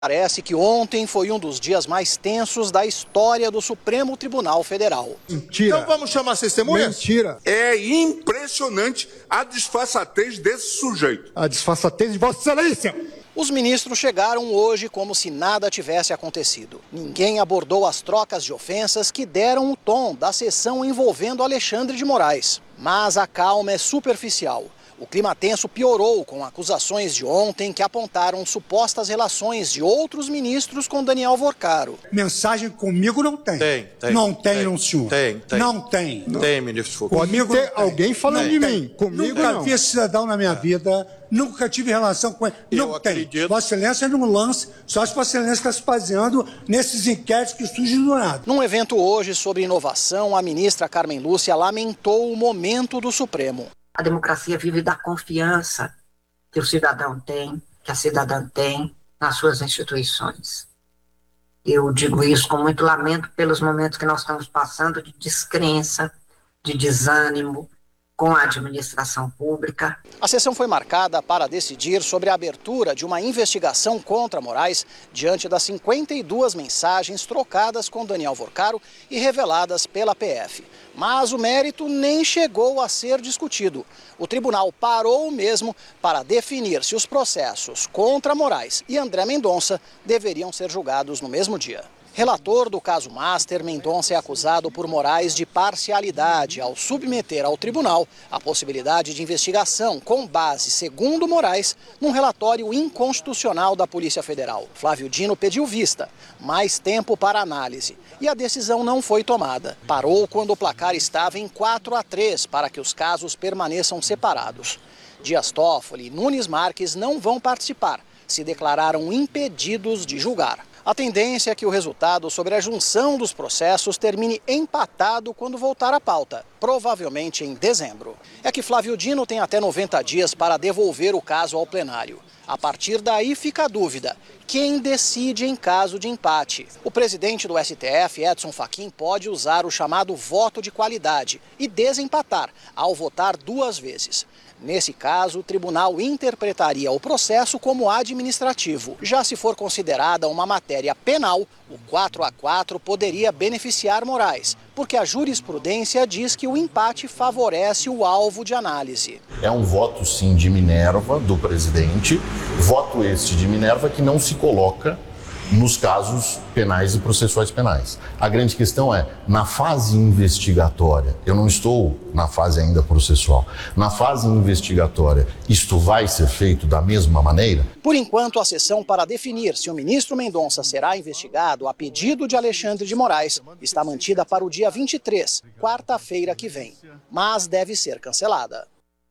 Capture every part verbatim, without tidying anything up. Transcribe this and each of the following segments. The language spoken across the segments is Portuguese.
Parece que ontem foi um dos dias mais tensos da história do Supremo Tribunal Federal. Mentira. Então vamos chamar as testemunhas? Mentira. É impressionante a disfarçatez desse sujeito. A disfarçatez de Vossa Excelência. Os ministros chegaram hoje como se nada tivesse acontecido. Ninguém abordou as trocas de ofensas que deram o tom da sessão envolvendo Alexandre de Moraes. Mas a calma é superficial. O clima tenso piorou com acusações de ontem que apontaram supostas relações de outros ministros com Daniel Vorcaro. Mensagem comigo não tem. Tem, tem. Não tem, tem não, senhor. Tem, tem. Não tem. Não. Tem, ministro Foucault. Pode Comigo ter não tem. alguém falando Não de tem. mim. Comigo Nunca não. vi esse cidadão na minha vida. Nunca tive relação com ele. Eu não tem. acredito. Vossa Excelência não lance, só se Vossa Excelência está se baseando nesses inquéritos que surgem do nada. Num evento hoje sobre inovação, a ministra Carmen Lúcia lamentou o momento do Supremo. A democracia vive da confiança que o cidadão tem, que a cidadã tem nas suas instituições. Eu digo isso com muito lamento pelos momentos que nós estamos passando de descrença, de desânimo com a administração pública. A sessão foi marcada para decidir sobre a abertura de uma investigação contra Moraes diante das cinquenta e duas mensagens trocadas com Daniel Vorcaro e reveladas pela P F. Mas o mérito nem chegou a ser discutido. O tribunal parou mesmo para definir se os processos contra Moraes e André Mendonça deveriam ser julgados no mesmo dia. Relator do caso Master, Mendonça é acusado por Moraes de parcialidade ao submeter ao tribunal a possibilidade de investigação com base, segundo Moraes, num relatório inconstitucional da Polícia Federal. Flávio Dino pediu vista, mais tempo para análise, e a decisão não foi tomada. Parou quando o placar estava em quatro a três para que os casos permaneçam separados. Dias Toffoli e Nunes Marques não vão participar, se declararam impedidos de julgar. A tendência é que o resultado sobre a junção dos processos termine empatado quando voltar à pauta, provavelmente em dezembro. É que Flávio Dino tem até noventa dias para devolver o caso ao plenário. A partir daí fica a dúvida: quem decide em caso de empate? O presidente do S T F, Edson Fachin, pode usar o chamado voto de qualidade e desempatar ao votar duas vezes. Nesse caso, o tribunal interpretaria o processo como administrativo. Já se for considerada uma matéria penal, o quatro a quatro poderia beneficiar Moraes, porque a jurisprudência diz que o empate favorece o alvo de análise. É um voto, sim, de Minerva, do presidente, voto este de Minerva que não se coloca nos casos penais e processuais penais. A grande questão é, na fase investigatória, eu não estou na fase ainda processual, na fase investigatória, isto vai ser feito da mesma maneira? Por enquanto, a sessão para definir se o ministro Mendonça será investigado a pedido de Alexandre de Moraes está mantida para o dia vinte e três, quarta-feira que vem, mas deve ser cancelada.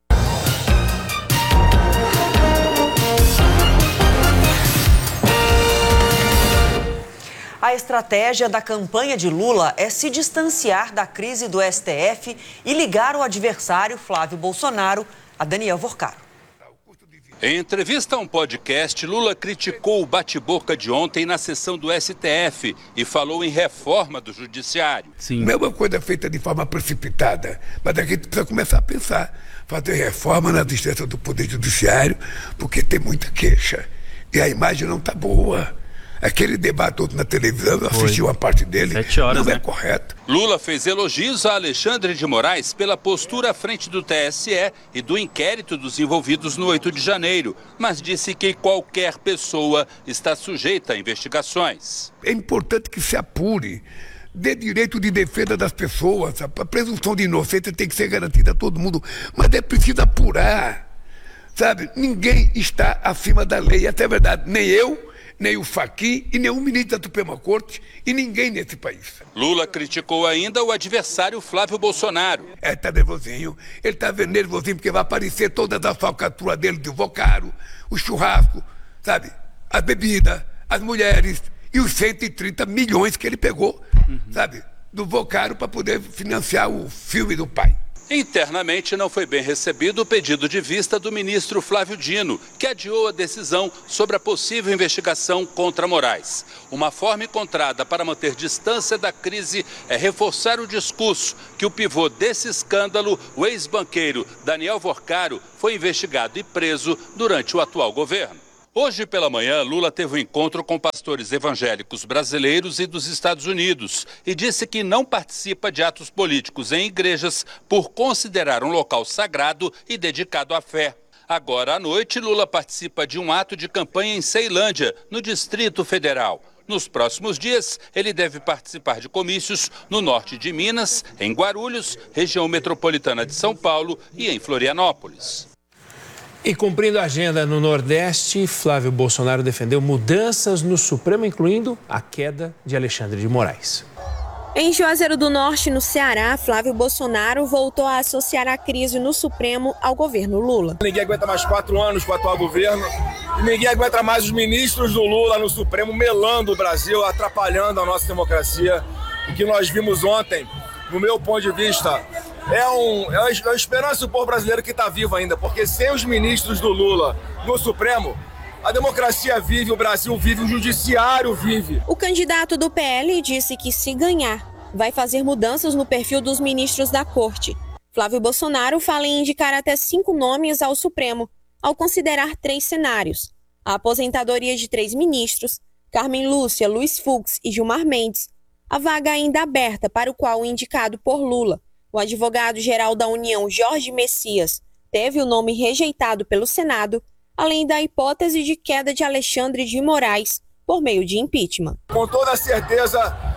A estratégia da campanha de Lula é se distanciar da crise do S T F e ligar o adversário Flávio Bolsonaro a Daniel Vorcaro. Em entrevista a um podcast, Lula criticou o bate-boca de ontem na sessão do S T F e falou em reforma do judiciário. Sim. Não é uma coisa feita de forma precipitada, mas a gente precisa começar a pensar, fazer reforma na distância do Poder Judiciário, porque tem muita queixa e a imagem não está boa. Aquele debate todo na televisão, eu assisti uma parte dele, horas, não é né? correto. Lula fez elogios a Alexandre de Moraes pela postura à frente do T S E e do inquérito dos envolvidos no oito de janeiro, mas disse que qualquer pessoa está sujeita a investigações. É importante que se apure, dê direito de defesa das pessoas, a presunção de inocência tem que ser garantida a todo mundo, mas é preciso apurar, sabe? Ninguém está acima da lei, essa é a verdade, nem eu, nem o Fachin e nenhum ministro da Suprema Corte e ninguém nesse país. Lula criticou ainda o adversário Flávio Bolsonaro. É, tá nervosinho, ele tá nervosinho porque vai aparecer todas as falcatruas dele de Vorcaro, o churrasco, sabe, as bebidas, as mulheres e os cento e trinta milhões que ele pegou, uhum. sabe, do Vorcaro para poder financiar o filme do pai. Internamente não foi bem recebido o pedido de vista do ministro Flávio Dino, que adiou a decisão sobre a possível investigação contra Moraes. Uma forma encontrada para manter distância da crise é reforçar o discurso que o pivô desse escândalo, o ex-banqueiro Daniel Vorcaro, foi investigado e preso durante o atual governo. Hoje pela manhã, Lula teve um encontro com pastores evangélicos brasileiros e dos Estados Unidos e disse que não participa de atos políticos em igrejas por considerar um local sagrado e dedicado à fé. Agora à noite, Lula participa de um ato de campanha em Ceilândia, no Distrito Federal. Nos próximos dias, ele deve participar de comícios no norte de Minas, em Guarulhos, região metropolitana de São Paulo e em Florianópolis. E cumprindo a agenda no Nordeste, Flávio Bolsonaro defendeu mudanças no Supremo, incluindo a queda de Alexandre de Moraes. Em Juazeiro do Norte, no Ceará, Flávio Bolsonaro voltou a associar a crise no Supremo ao governo Lula. Ninguém aguenta mais quatro anos com o atual governo e ninguém aguenta mais os ministros do Lula no Supremo melando o Brasil, atrapalhando a nossa democracia. O que nós vimos ontem, no meu ponto de vista, é, um, é uma esperança do povo brasileiro que está vivo ainda, porque sem os ministros do Lula no Supremo, a democracia vive, o Brasil vive, o judiciário vive. O candidato do P L disse que, se ganhar, vai fazer mudanças no perfil dos ministros da corte. Flávio Bolsonaro fala em indicar até cinco nomes ao Supremo, ao considerar três cenários: a aposentadoria de três ministros, Carmen Lúcia, Luiz Fux e Gilmar Mendes, a vaga ainda aberta para o qual o indicado por Lula, o advogado-geral da União, Jorge Messias, teve o nome rejeitado pelo Senado, além da hipótese de queda de Alexandre de Moraes por meio de impeachment. Com toda certeza,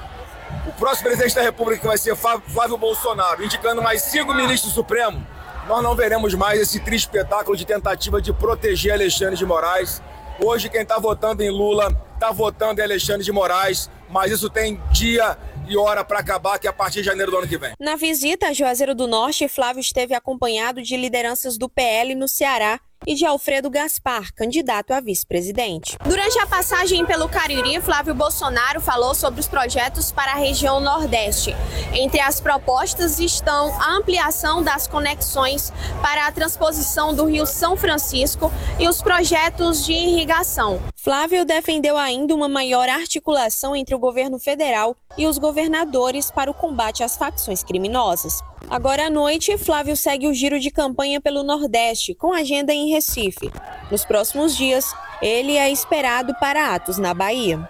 o próximo presidente da República, que vai ser Flávio Bolsonaro, indicando mais cinco ministros do Supremo, nós não veremos mais esse triste espetáculo de tentativa de proteger Alexandre de Moraes. Hoje quem está votando em Lula está votando em Alexandre de Moraes, mas isso tem dia e hora para acabar, que é a partir de janeiro do ano que vem. Na visita a Juazeiro do Norte, Flávio esteve acompanhado de lideranças do P L no Ceará e de Alfredo Gaspar, candidato a vice-presidente. Durante a passagem pelo Cariri, Flávio Bolsonaro falou sobre os projetos para a região Nordeste. Entre as propostas estão a ampliação das conexões para a transposição do Rio São Francisco e os projetos de irrigação. Flávio defendeu ainda uma maior articulação entre o governo federal e os governadores para o combate às facções criminosas. Agora à noite, Flávio segue o giro de campanha pelo Nordeste, com agenda em Recife. Nos próximos dias, ele é esperado para atos na Bahia.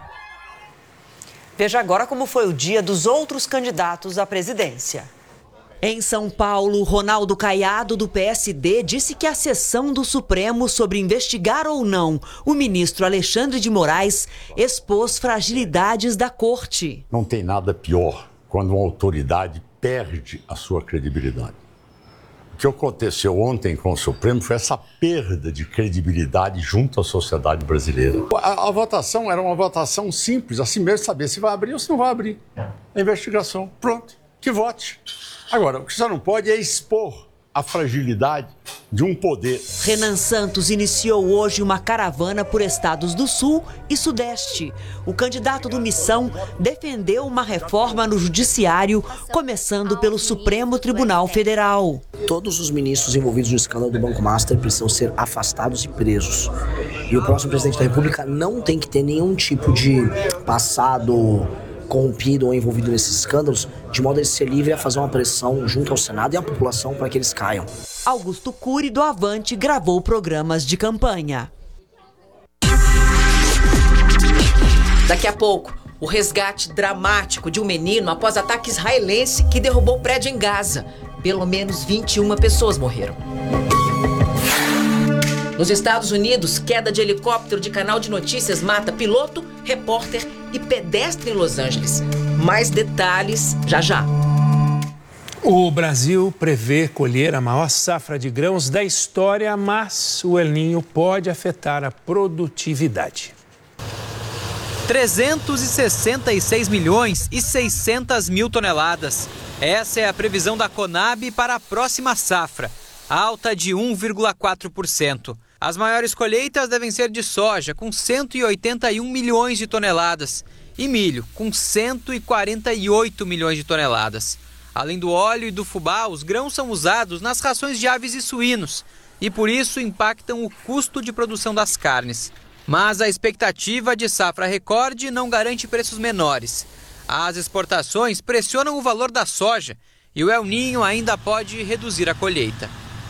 Veja agora como foi o dia dos outros candidatos à presidência. Em São Paulo, Ronaldo Caiado, do P S D, disse que a sessão do Supremo sobre investigar ou não o ministro Alexandre de Moraes expôs fragilidades da corte. Não tem nada pior quando uma autoridade perde a sua credibilidade. O que aconteceu ontem com o Supremo foi essa perda de credibilidade junto à sociedade brasileira. A, a votação era uma votação simples, assim mesmo, saber se vai abrir ou se não vai abrir a investigação. Pronto, que vote. Agora, o que você não pode é expor a fragilidade de um poder. Renan Santos iniciou hoje uma caravana por estados do Sul e Sudeste. O candidato do Missão defendeu uma reforma no Judiciário, começando pelo Supremo Tribunal Federal. Todos os ministros envolvidos no escândalo do Banco Master precisam ser afastados e presos. E o próximo presidente da República não tem que ter nenhum tipo de passado corrompido ou envolvido nesses escândalos, de modo a ele ser livre a fazer uma pressão junto ao Senado e à população para que eles caiam. Augusto Cury, do Avante, gravou programas de campanha. Daqui a pouco, o resgate dramático de um menino após ataque israelense que derrubou prédio em Gaza. Pelo menos vinte e uma pessoas morreram. Nos Estados Unidos, queda de helicóptero de canal de notícias mata piloto, repórter e pedestre em Los Angeles. Mais detalhes já já. O Brasil prevê colher a maior safra de grãos da história, mas o El Niño pode afetar a produtividade. trezentos e sessenta e seis milhões e seiscentas mil toneladas. Essa é a previsão da Conab para a próxima safra, alta de um vírgula quatro por cento. As maiores colheitas devem ser de soja, com cento e oitenta e um milhões de toneladas, e milho, com cento e quarenta e oito milhões de toneladas. Além do óleo e do fubá, os grãos são usados nas rações de aves e suínos, e por isso impactam o custo de produção das carnes. Mas a expectativa de safra recorde não garante preços menores. As exportações pressionam o valor da soja e o El Niño ainda pode reduzir a colheita.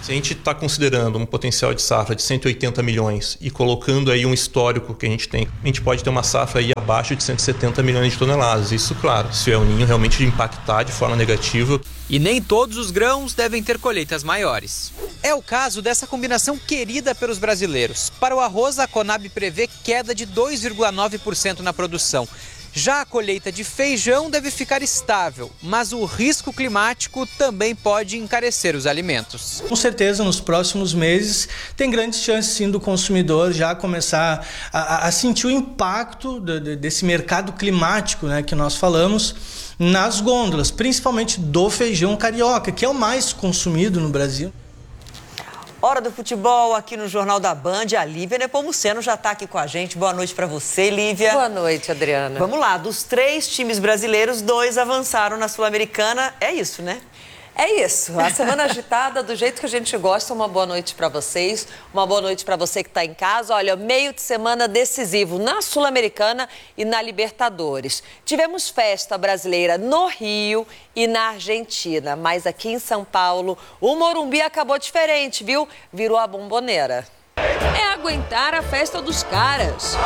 Se a gente está considerando um potencial de safra de cento e oitenta milhões e colocando aí um histórico que a gente tem, a gente pode ter uma safra aí abaixo de cento e setenta milhões de toneladas. Isso, claro, se o El Niño realmente impactar de forma negativa. E nem todos os grãos devem ter colheitas maiores. É o caso dessa combinação querida pelos brasileiros. Para o arroz, a Conab prevê queda de dois vírgula nove por cento na produção. Já a colheita de feijão deve ficar estável, mas o risco climático também pode encarecer os alimentos. Com certeza, nos próximos meses, tem grandes chances sim do consumidor já começar a, a sentir o impacto de, de, desse mercado climático, né, que nós falamos, nas gôndolas, principalmente do feijão carioca, que é o mais consumido no Brasil. Hora do futebol aqui no Jornal da Band. A Lívia Nepomuceno já está aqui com a gente. Boa noite para você, Lívia. Boa noite, Adriana. Vamos lá, dos três times brasileiros, dois avançaram na Sul-Americana. É isso, né? É isso. A semana agitada, do jeito que a gente gosta. Uma boa noite para vocês. Uma boa noite para você que está em casa. Olha, meio de semana decisivo na Sul-Americana e na Libertadores. Tivemos festa brasileira no Rio e na Argentina. Mas aqui em São Paulo, o Morumbi acabou diferente, viu? Virou a Bomboneira. É aguentar a festa dos caras.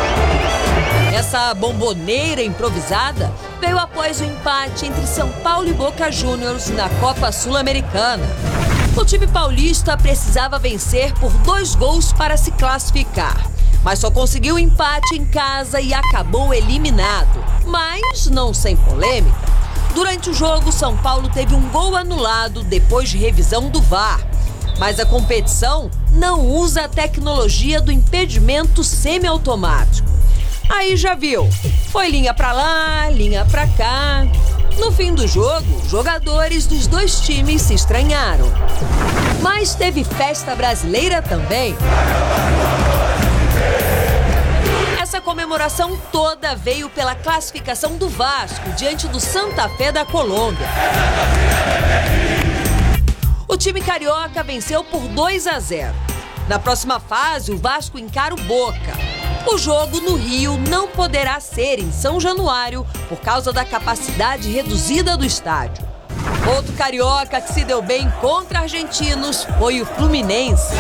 Essa bomboneira improvisada veio após o empate entre São Paulo e Boca Juniors na Copa Sul-Americana. O time paulista precisava vencer por dois gols para se classificar, mas só conseguiu empate em casa e acabou eliminado. Mas não sem polêmica. Durante o jogo, São Paulo teve um gol anulado depois de revisão do V A R. Mas a competição não usa a tecnologia do impedimento semiautomático. Aí já viu, foi linha pra lá, linha pra cá. No fim do jogo, jogadores dos dois times se estranharam. Mas teve festa brasileira também. Essa comemoração toda veio pela classificação do Vasco diante do Santa Fé da Colômbia. O time carioca venceu por dois a zero. Na próxima fase, o Vasco encara o Boca. O jogo no Rio não poderá ser em São Januário por causa da capacidade reduzida do estádio. Outro carioca que se deu bem contra argentinos foi o Fluminense.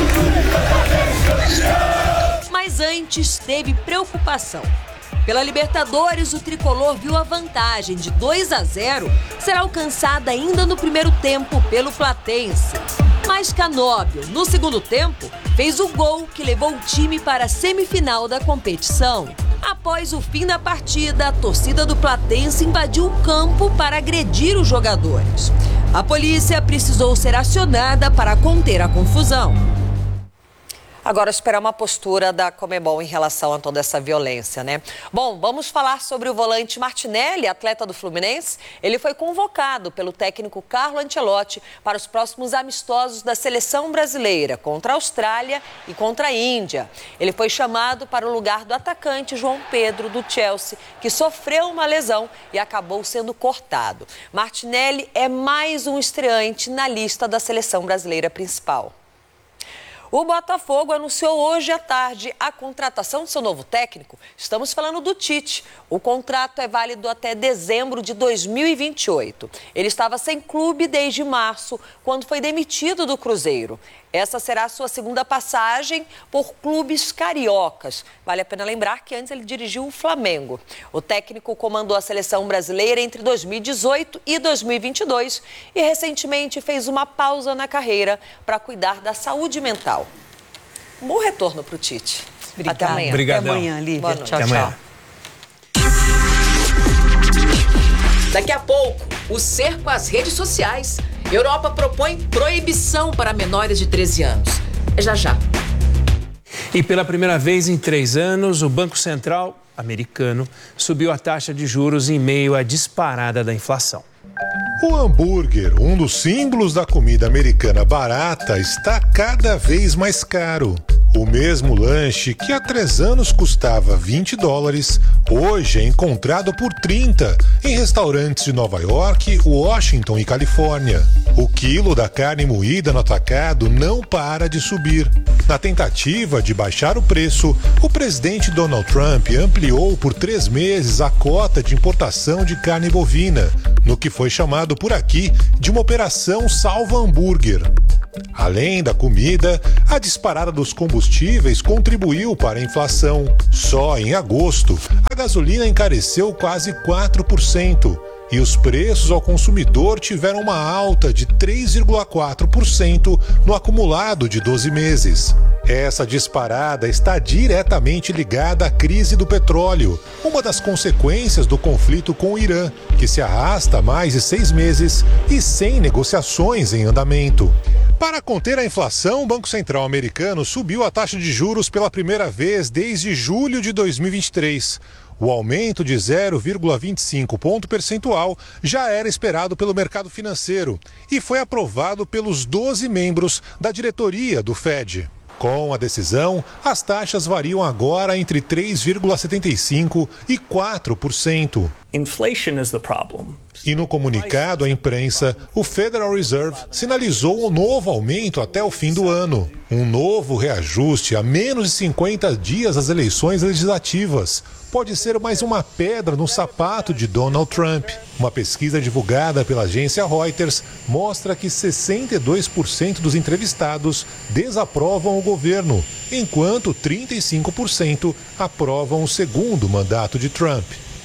Mas antes teve preocupação. Pela Libertadores, o tricolor viu a vantagem de dois a zero ser alcançada ainda no primeiro tempo pelo Platense. Mas Canóbio, no segundo tempo, fez o gol que levou o time para a semifinal da competição. Após o fim da partida, a torcida do Platense invadiu o campo para agredir os jogadores. A polícia precisou ser acionada para conter a confusão. Agora, esperar uma postura da Conmebol em relação a toda essa violência, né? Bom, vamos falar sobre o volante Martinelli, atleta do Fluminense. Ele foi convocado pelo técnico Carlo Ancelotti para os próximos amistosos da seleção brasileira contra a Austrália e contra a Índia. Ele foi chamado para o lugar do atacante João Pedro, do Chelsea, que sofreu uma lesão e acabou sendo cortado. Martinelli é mais um estreante na lista da seleção brasileira principal. O Botafogo anunciou hoje à tarde a contratação de seu novo técnico. Estamos falando do Tite. O contrato é válido até dezembro de dois mil e vinte e oito. Ele estava sem clube desde março, quando foi demitido do Cruzeiro. Essa será a sua segunda passagem por clubes cariocas. Vale a pena lembrar que antes ele dirigiu o Flamengo. O técnico comandou a seleção brasileira entre dois mil e dezoito e dois mil e vinte e dois e recentemente fez uma pausa na carreira para cuidar da saúde mental. Um bom retorno para o Tite. Obrigada. Até amanhã. Obrigadão. Até amanhã, Lívia. Boa noite. Tchau, tchau. Daqui a pouco, o cerco às redes sociais. Europa propõe proibição para menores de treze anos. É já já. E pela primeira vez em três anos, o Banco Central americano subiu a taxa de juros em meio à disparada da inflação. O hambúrguer, um dos símbolos da comida americana barata, está cada vez mais caro. O mesmo lanche que há três anos custava vinte dólares, hoje é encontrado por trinta em restaurantes de Nova York, Washington e Califórnia. O quilo da carne moída no atacado não para de subir. Na tentativa de baixar o preço, o presidente Donald Trump ampliou por três meses a cota de importação de carne bovina. no que foi chamado por aqui de uma operação salva-hambúrguer. Além da comida, a disparada dos combustíveis contribuiu para a inflação. Só em agosto, a gasolina encareceu quase quatro por cento e os preços ao consumidor tiveram uma alta de três vírgula quatro por cento no acumulado de doze meses. Essa disparada está diretamente ligada à crise do petróleo, uma das consequências do conflito com o Irã, que se arrasta há mais de seis meses e sem negociações em andamento. Para conter a inflação, o Banco Central americano subiu a taxa de juros pela primeira vez desde julho de dois mil e vinte e três. O aumento de zero vírgula vinte e cinco ponto percentual já era esperado pelo mercado financeiro e foi aprovado pelos doze membros da diretoria do Fed. Com a decisão, as taxas variam agora entre três vírgula setenta e cinco por cento e quatro por cento. Inflation is the problem. E no comunicado à imprensa, o Federal Reserve sinalizou um novo aumento até o fim do ano. Um novo reajuste a menos de cinquenta dias das eleições legislativas pode ser mais uma pedra no sapato de Donald Trump. Uma pesquisa divulgada pela agência Reuters mostra que sessenta e dois por cento dos entrevistados desaprovam o governo, enquanto trinta e cinco por cento aprovam o segundo mandato de Trump.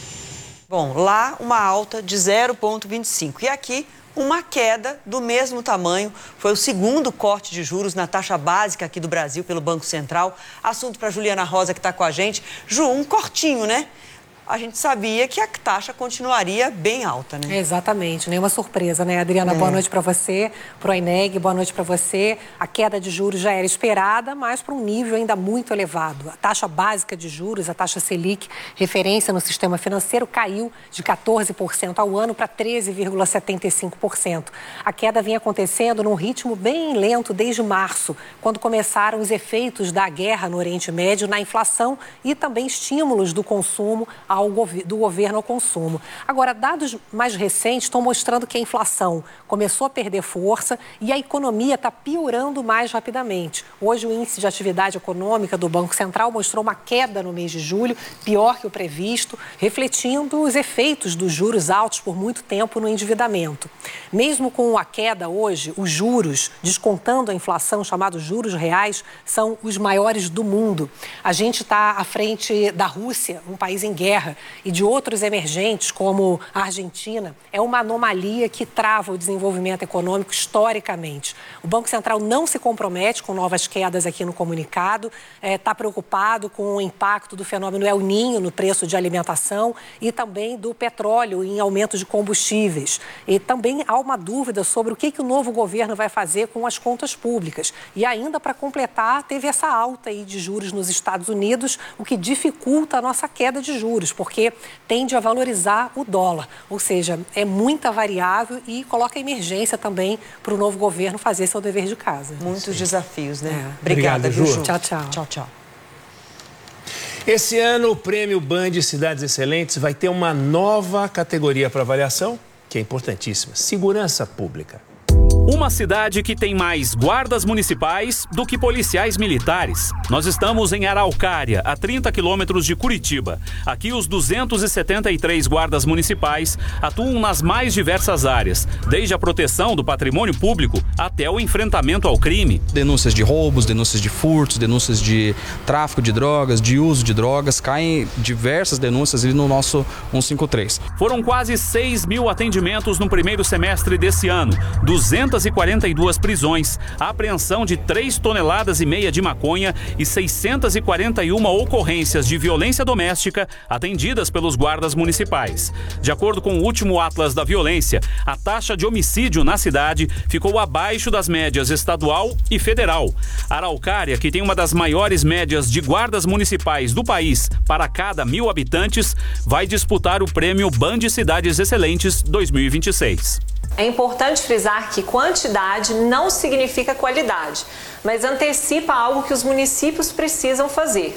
Bom, lá uma alta de zero vírgula vinte e cinco e aqui uma queda do mesmo tamanho. Foi o segundo corte de juros na taxa básica aqui do Brasil pelo Banco Central. Assunto para Juliana Rosa, que está com a gente. Ju, um cortinho, né? A gente sabia que a taxa continuaria bem alta, né? Exatamente, nenhuma surpresa, né, Adriana? É. Boa noite para você, para o Eneg, boa noite para você. A queda de juros já era esperada, mas para um nível ainda muito elevado. A taxa básica de juros, a taxa Selic, referência no sistema financeiro, caiu de quatorze por cento ao ano para treze vírgula setenta e cinco por cento. A queda vinha acontecendo num ritmo bem lento desde março, quando começaram os efeitos da guerra no Oriente Médio na inflação e também estímulos do consumo ao do governo ao consumo. Agora, dados mais recentes estão mostrando que a inflação começou a perder força e a economia está piorando mais rapidamente. Hoje, o índice de atividade econômica do Banco Central mostrou uma queda no mês de julho, pior que o previsto, refletindo os efeitos dos juros altos por muito tempo no endividamento. Mesmo com a queda hoje, os juros, descontando a inflação, chamados juros reais, são os maiores do mundo. A gente está à frente da Rússia, um país em guerra, e de outros emergentes, como a Argentina. É uma anomalia que trava o desenvolvimento econômico historicamente. O Banco Central não se compromete com novas quedas aqui no comunicado, está é, preocupado com o impacto do fenômeno El Niño no preço de alimentação e também do petróleo em aumento de combustíveis. E também há uma dúvida sobre o que, que o novo governo vai fazer com as contas públicas. E ainda, para completar, teve essa alta aí de juros nos Estados Unidos, o que dificulta a nossa queda de juros, porque tende a valorizar o dólar. Ou seja, é muita variável e coloca emergência também para o novo governo fazer seu dever de casa. Muitos Sim. desafios, né? É. Obrigada, Ju. Ju. Tchau, tchau. Tchau, tchau. Esse ano, o Prêmio Band Cidades Excelentes vai ter uma nova categoria para avaliação, que é importantíssima: segurança pública. Uma cidade que tem mais guardas municipais do que policiais militares. Nós estamos em Araucária, a trinta quilômetros de Curitiba. Aqui, os duzentos e setenta e três guardas municipais atuam nas mais diversas áreas, desde a proteção do patrimônio público até o enfrentamento ao crime. Denúncias de roubos, denúncias de furtos, denúncias de tráfico de drogas, de uso de drogas, caem diversas denúncias ali no nosso cento e cinquenta e três. Foram quase seis mil atendimentos no primeiro semestre desse ano, duzentas e quarenta e duas prisões, a apreensão de três toneladas e meia de maconha e seiscentas e quarenta e uma ocorrências de violência doméstica atendidas pelos guardas municipais. De acordo com o último Atlas da Violência, a taxa de homicídio na cidade ficou abaixo das médias estadual e federal. Araucária, que tem uma das maiores médias de guardas municipais do país para cada mil habitantes, vai disputar o prêmio Band Cidades Excelentes dois mil e vinte e seis. É importante frisar que quantidade não significa qualidade, mas antecipa algo que os municípios precisam fazer.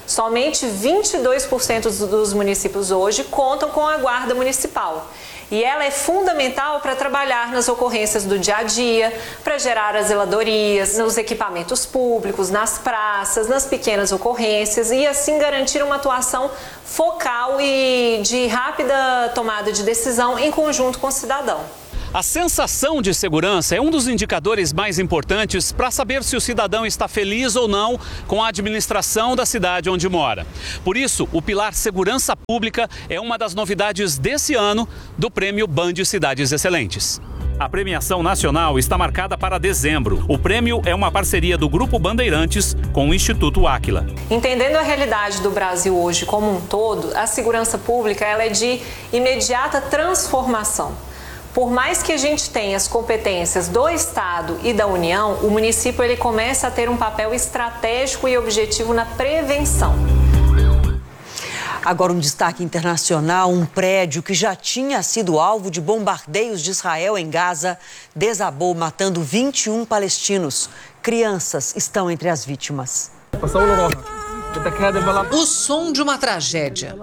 Somente vinte e dois por cento dos municípios hoje contam com a guarda municipal. E ela é fundamental para trabalhar nas ocorrências do dia a dia, para gerar as zeladorias, nos equipamentos públicos, nas praças, nas pequenas ocorrências e assim garantir uma atuação focal e de rápida tomada de decisão em conjunto com o cidadão. A sensação de segurança é um dos indicadores mais importantes para saber se o cidadão está feliz ou não com a administração da cidade onde mora. Por isso, o pilar Segurança Pública é uma das novidades desse ano do Prêmio Band Cidades Excelentes. A premiação nacional está marcada para dezembro. O prêmio é uma parceria do Grupo Bandeirantes com o Instituto Áquila. Entendendo a realidade do Brasil hoje como um todo, a segurança pública ela é de imediata transformação. Por mais que a gente tenha as competências do Estado e da União, o município ele começa a ter um papel estratégico e objetivo na prevenção. Agora um destaque internacional, um prédio que já tinha sido alvo de bombardeios de Israel em Gaza desabou, matando vinte e um palestinos. Crianças estão entre as vítimas. O som de uma tragédia.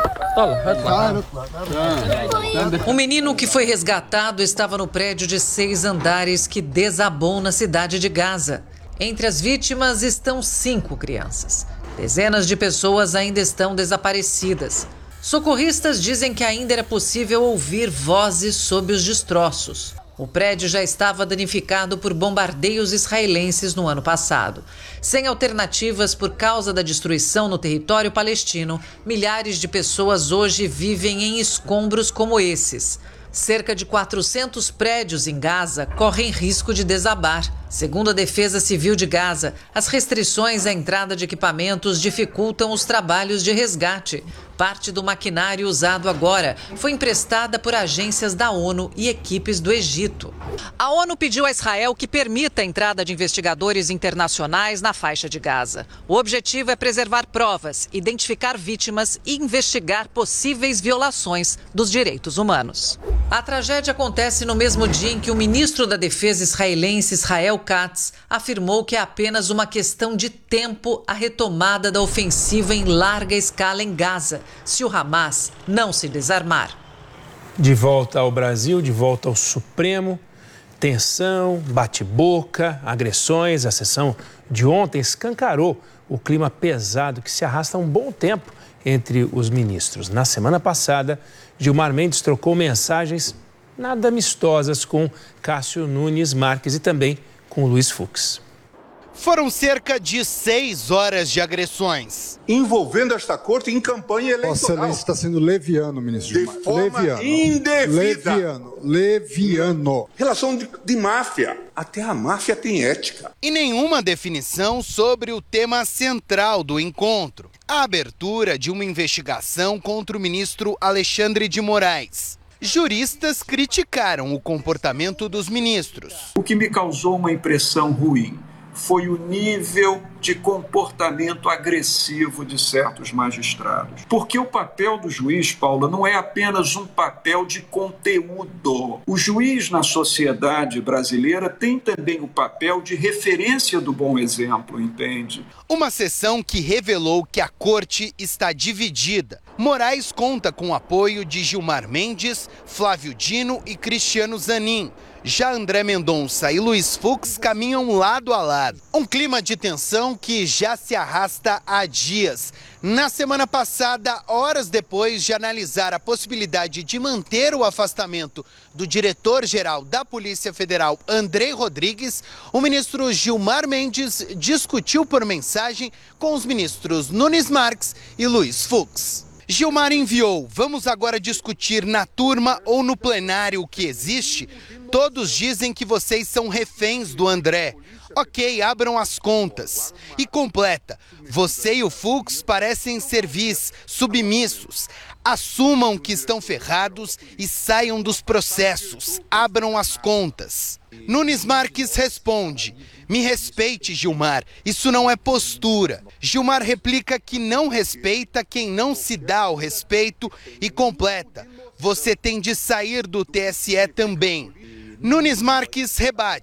O menino que foi resgatado estava no prédio de seis andares que desabou na cidade de Gaza. Entre as vítimas estão cinco crianças. Dezenas de pessoas ainda estão desaparecidas. Socorristas dizem que ainda era possível ouvir vozes sob os destroços. O prédio já estava danificado por bombardeios israelenses no ano passado. Sem alternativas por causa da destruição no território palestino, milhares de pessoas hoje vivem em escombros como esses. Cerca de quatrocentos prédios em Gaza correm risco de desabar. Segundo a Defesa Civil de Gaza, as restrições à entrada de equipamentos dificultam os trabalhos de resgate. Parte do maquinário usado agora foi emprestada por agências da ONU e equipes do Egito. A ONU pediu a Israel que permita a entrada de investigadores internacionais na faixa de Gaza. O objetivo é preservar provas, identificar vítimas e investigar possíveis violações dos direitos humanos. A tragédia acontece no mesmo dia em que o ministro da Defesa israelense, Israel Katz, afirmou que é apenas uma questão de tempo a retomada da ofensiva em larga escala em Gaza, se o Hamas não se desarmar. De volta ao Brasil, de volta ao Supremo, tensão, bate-boca, agressões. A sessão de ontem escancarou o clima pesado que se arrasta há um bom tempo entre os ministros. Na semana passada, Gilmar Mendes trocou mensagens nada amistosas com Cássio Nunes Marques e também com Luiz Fux. Foram cerca de seis horas de agressões. Envolvendo esta corte em campanha eleitoral. Vossa Excelência está sendo leviano, ministro Gilmar. De forma leviano. indevida. Leviano. Leviano. Relação de, de máfia. Até a máfia tem ética. E nenhuma definição sobre o tema central do encontro. A abertura de uma investigação contra o ministro Alexandre de Moraes. Juristas criticaram o comportamento dos ministros. O que me causou uma impressão ruim foi o nível de comportamento agressivo de certos magistrados. Porque o papel do juiz, Paula, não é apenas um papel de conteúdo. O juiz na sociedade brasileira tem também o papel de referência do bom exemplo, entende? Uma sessão que revelou que a corte está dividida. Moraes conta com o apoio de Gilmar Mendes, Flávio Dino e Cristiano Zanin. Já André Mendonça e Luiz Fux caminham lado a lado. Um clima de tensão que já se arrasta há dias. Na semana passada, horas depois de analisar a possibilidade de manter o afastamento do diretor-geral da Polícia Federal, Andrei Rodrigues, o ministro Gilmar Mendes discutiu por mensagem com os ministros Nunes Marques e Luiz Fux. Gilmar enviou: vamos agora discutir na turma ou no plenário o que existe? Todos dizem que vocês são reféns do André. Ok, abram as contas. E completa: você e o Fux parecem servis, submissos. Assumam que estão ferrados e saiam dos processos. Abram as contas. Nunes Marques responde: me respeite, Gilmar, isso não é postura. Gilmar replica que não respeita quem não se dá ao respeito e completa: você tem de sair do T S E também. Nunes Marques rebate: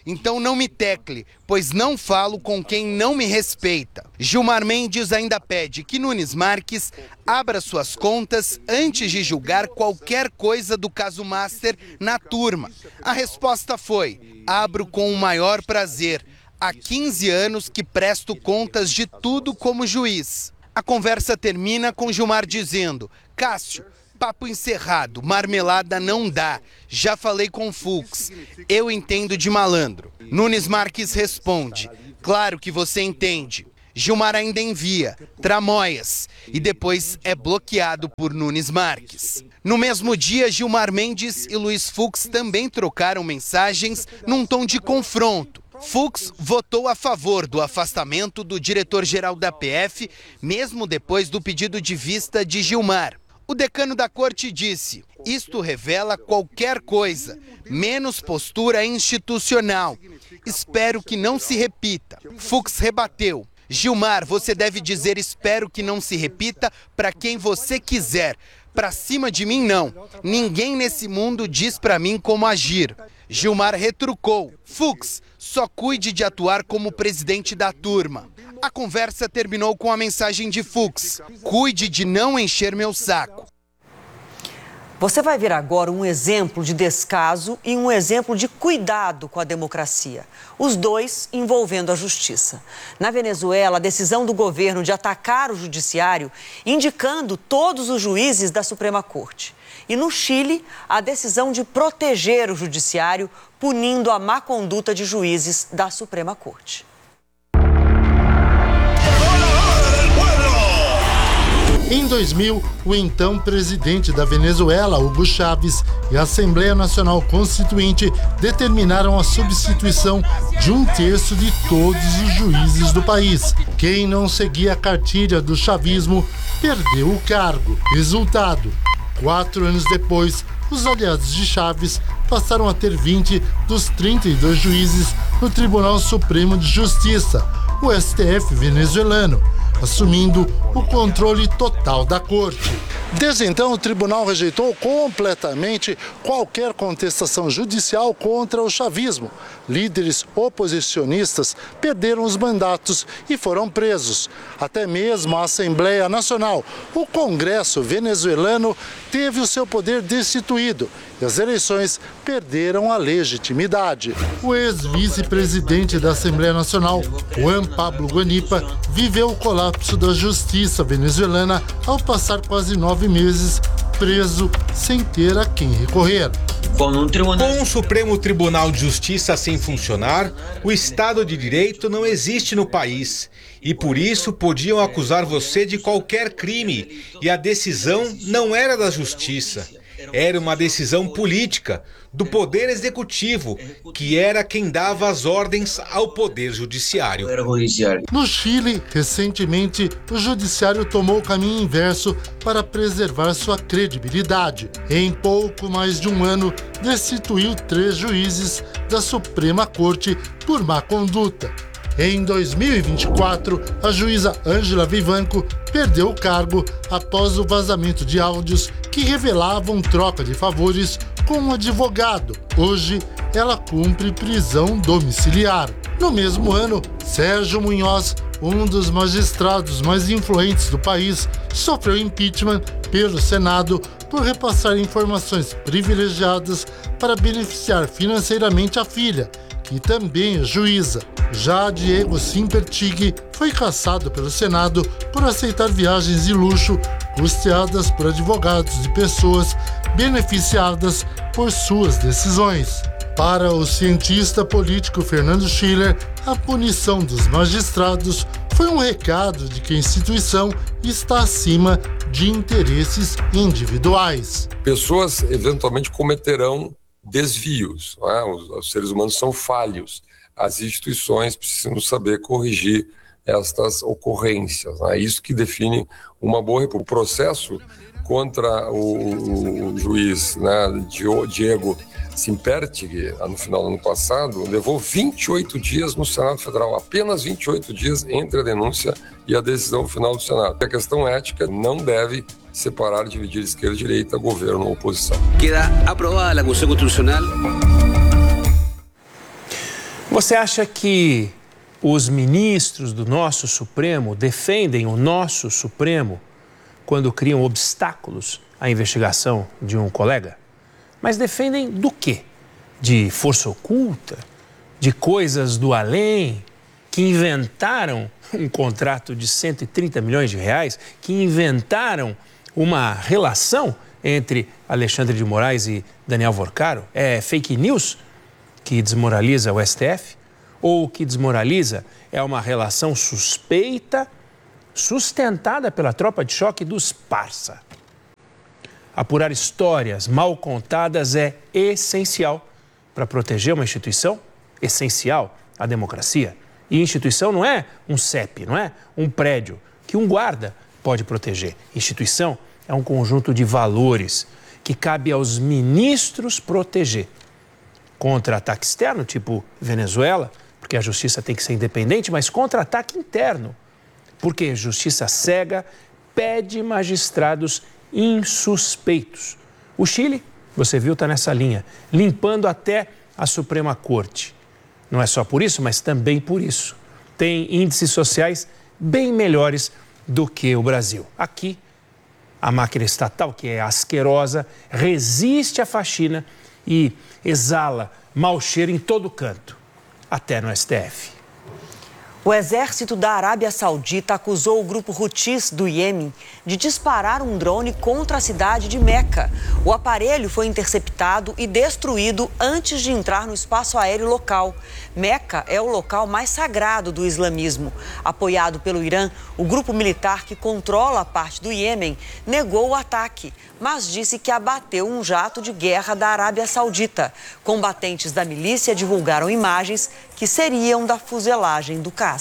então não me tecle, pois não falo com quem não me respeita. Gilmar Mendes ainda pede que Nunes Marques abra suas contas antes de julgar qualquer coisa do caso Master na turma. A resposta foi: abro com o maior prazer. Há quinze anos que presto contas de tudo como juiz. A conversa termina com Gilmar dizendo: Cássio, papo encerrado, marmelada não dá. Já falei com Fux, eu entendo de malandro. Nunes Marques responde: claro que você entende. Gilmar ainda envia tramóias e depois é bloqueado por Nunes Marques. No mesmo dia, Gilmar Mendes e Luiz Fux também trocaram mensagens num tom de confronto. Fux votou a favor do afastamento do diretor-geral da P F, mesmo depois do pedido de vista de Gilmar. O decano da corte disse: isto revela qualquer coisa, menos postura institucional. Espero que não se repita. Fux rebateu: Gilmar, você deve dizer espero que não se repita para quem você quiser. Para cima de mim, não. Ninguém nesse mundo diz para mim como agir. Gilmar retrucou: Fux, só cuide de atuar como presidente da turma. A conversa terminou com a mensagem de Fux: cuide de não encher meu saco. Você vai ver agora um exemplo de descaso e um exemplo de cuidado com a democracia. Os dois envolvendo a justiça. Na Venezuela, a decisão do governo de atacar o judiciário, indicando todos os juízes da Suprema Corte. E no Chile, a decisão de proteger o judiciário, punindo a má conduta de juízes da Suprema Corte. Em dois mil, o então presidente da Venezuela, Hugo Chávez, e a Assembleia Nacional Constituinte determinaram a substituição de um terço de todos os juízes do país. Quem não seguia a cartilha do chavismo perdeu o cargo. Resultado: quatro anos depois, os aliados de Chávez passaram a ter vinte dos trinta e dois juízes no Tribunal Supremo de Justiça, o S T F venezuelano, assumindo o controle total da corte. Desde então, o tribunal rejeitou completamente qualquer contestação judicial contra o chavismo. Líderes oposicionistas perderam os mandatos e foram presos. Até mesmo a Assembleia Nacional, o Congresso venezuelano, teve o seu poder destituído e as eleições perderam a legitimidade. O ex-vice-presidente da Assembleia Nacional, Juan Pablo Guanipa, viveu o colapso da justiça venezuelana ao passar quase nove meses preso sem ter a quem recorrer. Com um Supremo Tribunal de Justiça sem funcionar, o Estado de Direito não existe no país. E por isso podiam acusar você de qualquer crime. E a decisão não era da Justiça. Era uma decisão política, do Poder Executivo, que era quem dava as ordens ao Poder Judiciário. No Chile, recentemente, o Judiciário tomou o caminho inverso para preservar sua credibilidade. Em pouco mais de um ano, destituiu três juízes da Suprema Corte por má conduta. Em dois mil e vinte e quatro, a juíza Ângela Vivanco perdeu o cargo após o vazamento de áudios que revelavam troca de favores com um advogado. Hoje, ela cumpre prisão domiciliar. No mesmo ano, Sérgio Munhoz, um dos magistrados mais influentes do país, sofreu impeachment pelo Senado por repassar informações privilegiadas para beneficiar financeiramente a filha, que também é juíza. Já Diego Simpertig foi cassado pelo Senado por aceitar viagens de luxo custeadas por advogados de pessoas beneficiadas por suas decisões. Para o cientista político Fernando Schiller, a punição dos magistrados foi um recado de que a instituição está acima de interesses individuais. Pessoas eventualmente cometerão desvios, não é? os, os seres humanos são falhos. As instituições precisam saber corrigir estas ocorrências. É isso que define uma boa... O processo contra o, o juiz, né, Diego Simpertig, no final do ano passado, levou vinte e oito dias no Senado Federal, apenas vinte e oito dias entre a denúncia e a decisão final do Senado. A questão ética não deve separar, dividir esquerda e direita, governo ou oposição. Queda aprovada a Constituição Constitucional. Você acha que os ministros do nosso Supremo defendem o nosso Supremo quando criam obstáculos à investigação de um colega? Mas defendem do quê? De força oculta? De coisas do além? Que inventaram um contrato de cento e trinta milhões de reais? Que inventaram uma relação entre Alexandre de Moraes e Daniel Vorcaro? É fake news que desmoraliza o S T F? Ou o que desmoraliza é uma relação suspeita, sustentada pela tropa de choque dos parça? Apurar histórias mal contadas é essencial para proteger uma instituição, essencial à democracia. E instituição não é um C E P, não é um prédio que um guarda pode proteger. Instituição é um conjunto de valores que cabe aos ministros proteger. Contra ataque externo, tipo Venezuela, porque a justiça tem que ser independente, mas contra ataque interno, porque justiça cega pede magistrados insuspeitos. O Chile, você viu, está nessa linha, limpando até a Suprema Corte. Não é só por isso, mas também por isso. Tem índices sociais bem melhores do que o Brasil. Aqui, a máquina estatal, que é asquerosa, resiste à faxina e exala mau cheiro em todo canto, até no S T F. O exército da Arábia Saudita acusou o grupo Houthis do Iêmen de disparar um drone contra a cidade de Meca. O aparelho foi interceptado e destruído antes de entrar no espaço aéreo local. Meca é o local mais sagrado do islamismo. Apoiado pelo Irã, o grupo militar que controla a parte do Iêmen negou o ataque, mas disse que abateu um jato de guerra da Arábia Saudita. Combatentes da milícia divulgaram imagens que seriam da fuselagem do caça.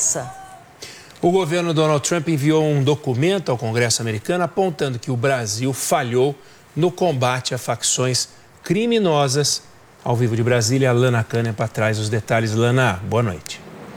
O governo Donald Trump enviou um documento ao Congresso americano apontando que o Brasil falhou no combate a facções criminosas. Ao vivo de Brasília, a Lana Canepa traz os detalhes. Lana, boa noite.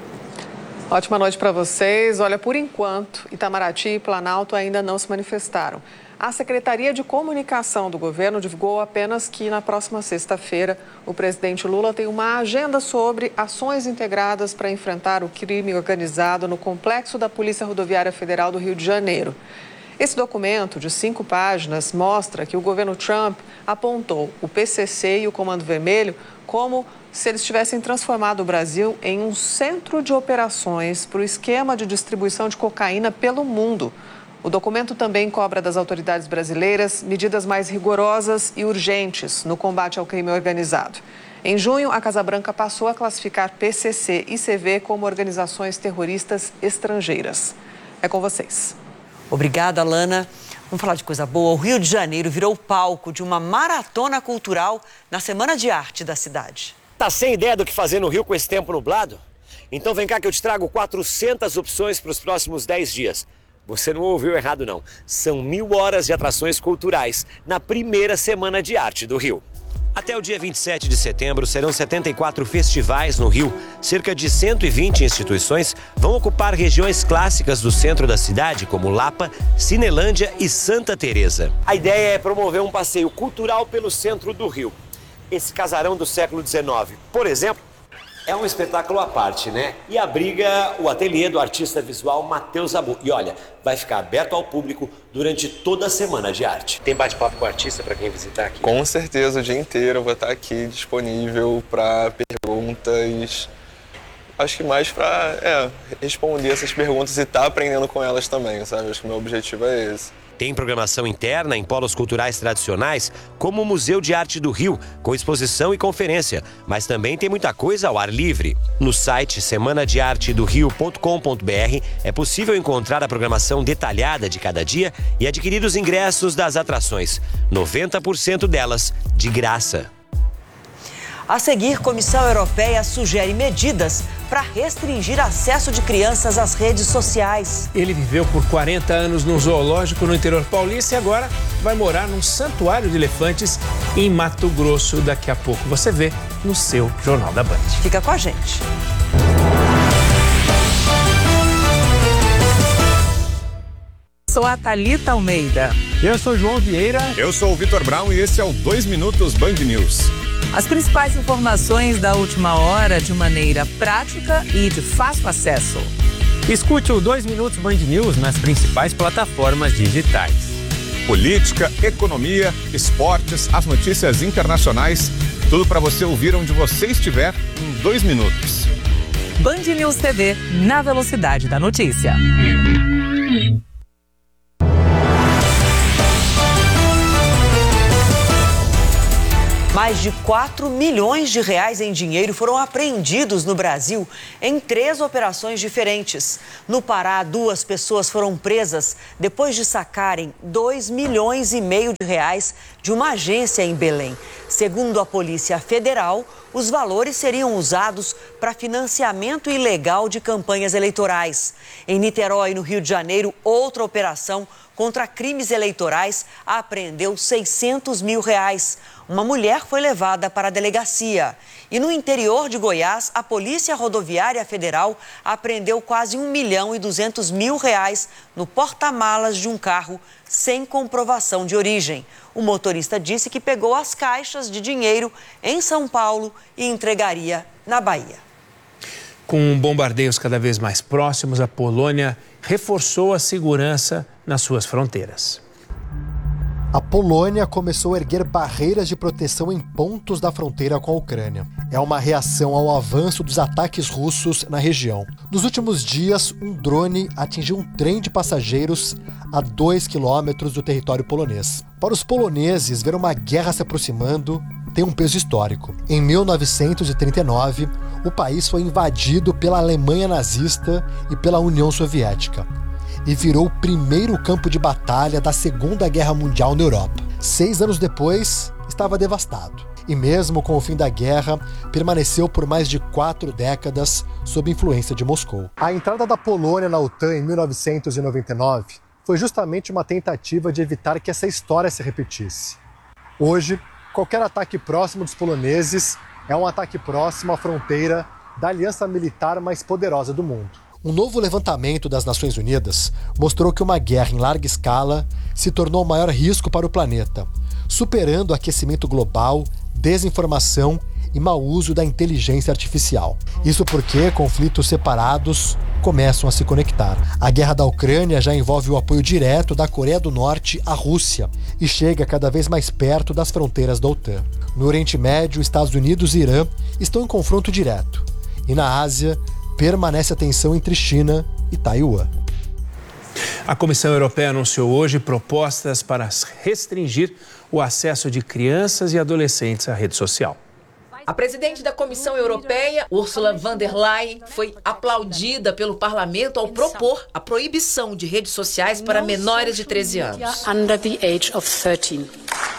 Ótima noite para vocês. Olha, por enquanto, Itamaraty e Planalto ainda não se manifestaram. A Secretaria de Comunicação do governo divulgou apenas que na próxima sexta-feira o presidente Lula tem uma agenda sobre ações integradas para enfrentar o crime organizado no complexo da Polícia Rodoviária Federal do Rio de Janeiro. Esse documento, de cinco páginas, mostra que o governo Trump apontou o P C C e o Comando Vermelho como se eles tivessem transformado o Brasil em um centro de operações para o esquema de distribuição de cocaína pelo mundo. O documento também cobra das autoridades brasileiras medidas mais rigorosas e urgentes no combate ao crime organizado. Em junho, a Casa Branca passou a classificar P C C e C V como organizações terroristas estrangeiras. É com vocês. Obrigada, Lana. Vamos falar de coisa boa. O Rio de Janeiro virou palco de uma maratona cultural na Semana de Arte da cidade. Tá sem ideia do que fazer no Rio com esse tempo nublado? Então vem cá que eu te trago quatrocentas opções para os próximos dez dias. Você não ouviu errado, não. São mil horas de atrações culturais na primeira Semana de Arte do Rio. Até o dia vinte e sete de setembro serão setenta e quatro festivais no Rio. Cerca de cento e vinte instituições vão ocupar regiões clássicas do centro da cidade, como Lapa, Cinelândia e Santa Teresa. A ideia é promover um passeio cultural pelo centro do Rio. Esse casarão do século dezenove, por exemplo, é um espetáculo à parte, né? E abriga o ateliê do artista visual Matheus Abu. E olha, vai ficar aberto ao público durante toda a Semana de Arte. Tem bate-papo com o artista para quem visitar aqui? Com certeza, o dia inteiro eu vou estar aqui disponível para perguntas. Acho que mais para é, responder essas perguntas e estar tá aprendendo com elas também, sabe? Acho que o meu objetivo é esse. Tem programação interna em polos culturais tradicionais, como o Museu de Arte do Rio, com exposição e conferência, mas também tem muita coisa ao ar livre. No site semana de arte do rio ponto com ponto br é possível encontrar a programação detalhada de cada dia e adquirir os ingressos das atrações, noventa por cento delas de graça. A seguir, Comissão Europeia sugere medidas para restringir acesso de crianças às redes sociais. Ele viveu por quarenta anos num zoológico no interior paulista e agora vai morar num santuário de elefantes em Mato Grosso. Daqui a pouco você vê no seu Jornal da Band. Fica com a gente. Sou a Thalita Almeida. Eu sou João Vieira. Eu sou o Vitor Brown e esse é o dois Minutos Band News. As principais informações da última hora de maneira prática e de fácil acesso. Escute o dois Minutos Band News nas principais plataformas digitais. Política, economia, esportes, as notícias internacionais, tudo para você ouvir onde você estiver em dois minutos. Band News T V, na velocidade da notícia. Mais de quatro milhões de reais em dinheiro foram apreendidos no Brasil em três operações diferentes. No Pará, duas pessoas foram presas depois de sacarem dois milhões e meio de reais de uma agência em Belém. Segundo a Polícia Federal, os valores seriam usados para financiamento ilegal de campanhas eleitorais. Em Niterói, no Rio de Janeiro, outra operação contra crimes eleitorais apreendeu seiscentos mil reais. Uma mulher foi levada para a delegacia. E no interior de Goiás, a Polícia Rodoviária Federal apreendeu quase um milhão e duzentos mil reais no porta-malas de um carro sem comprovação de origem. O motorista disse que pegou as caixas de dinheiro em São Paulo e entregaria na Bahia. Com bombardeios cada vez mais próximos, a Polônia reforçou a segurança nas suas fronteiras. A Polônia começou a erguer barreiras de proteção em pontos da fronteira com a Ucrânia. É uma reação ao avanço dos ataques russos na região. Nos últimos dias, um drone atingiu um trem de passageiros a dois quilômetros do território polonês. Para os poloneses, ver uma guerra se aproximando tem um peso histórico. Em mil novecentos e trinta e nove, o país foi invadido pela Alemanha nazista e pela União Soviética e virou o primeiro campo de batalha da Segunda Guerra Mundial na Europa. Seis anos depois, estava devastado. E mesmo com o fim da guerra, permaneceu por mais de quatro décadas sob influência de Moscou. A entrada da Polônia na OTAN em mil novecentos e noventa e nove foi justamente uma tentativa de evitar que essa história se repetisse. Hoje, qualquer ataque próximo dos poloneses é um ataque próximo à fronteira da aliança militar mais poderosa do mundo. Um novo levantamento das Nações Unidas mostrou que uma guerra em larga escala se tornou o maior risco para o planeta, superando o aquecimento global, desinformação e mau uso da inteligência artificial. Isso porque conflitos separados começam a se conectar. A guerra da Ucrânia já envolve o apoio direto da Coreia do Norte à Rússia e chega cada vez mais perto das fronteiras da OTAN. No Oriente Médio, Estados Unidos e Irã estão em confronto direto. E na Ásia, permanece a tensão entre China e Taiwan. A Comissão Europeia anunciou hoje propostas para restringir o acesso de crianças e adolescentes à rede social. A presidente da Comissão Europeia, Ursula von der Leyen, foi aplaudida pelo parlamento ao propor a proibição de redes sociais para menores de treze anos. Under the age of thirteen.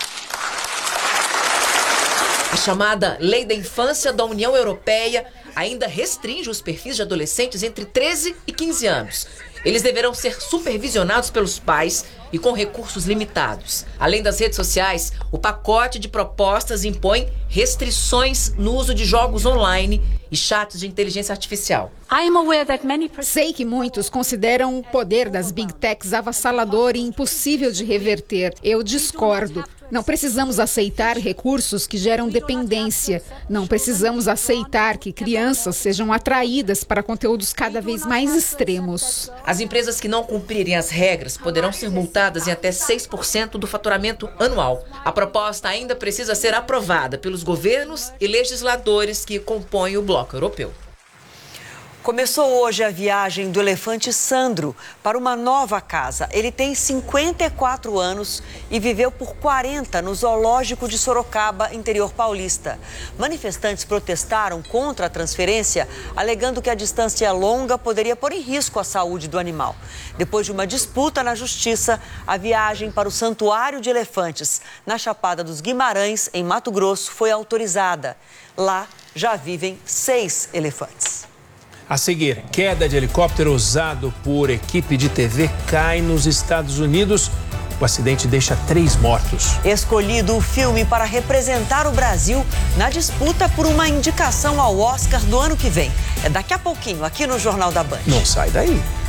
A chamada Lei da Infância da União Europeia ainda restringe os perfis de adolescentes entre treze e quinze anos. Eles deverão ser supervisionados pelos pais e com recursos limitados. Além das redes sociais, o pacote de propostas impõe restrições no uso de jogos online e chats de inteligência artificial. Sei que muitos consideram o poder das Big Techs avassalador e impossível de reverter. Eu discordo. Não precisamos aceitar recursos que geram dependência. Não precisamos aceitar que crianças sejam atraídas para conteúdos cada vez mais extremos. As empresas que não cumprirem as regras poderão ser multadas em até seis por cento do faturamento anual. A proposta ainda precisa ser aprovada pelos governos e legisladores que compõem o bloco europeu. Começou hoje a viagem do elefante Sandro para uma nova casa. Ele tem cinquenta e quatro anos e viveu por quarenta no zoológico de Sorocaba, interior paulista. Manifestantes protestaram contra a transferência, alegando que a distância longa poderia pôr em risco a saúde do animal. Depois de uma disputa na justiça, a viagem para o Santuário de Elefantes, na Chapada dos Guimarães, em Mato Grosso, foi autorizada. Lá já vivem seis elefantes. A seguir, queda de helicóptero usado por equipe de T V cai nos Estados Unidos. O acidente deixa três mortos. Escolhido o filme para representar o Brasil na disputa por uma indicação ao Oscar do ano que vem. É daqui a pouquinho, aqui no Jornal da Band. Não sai daí.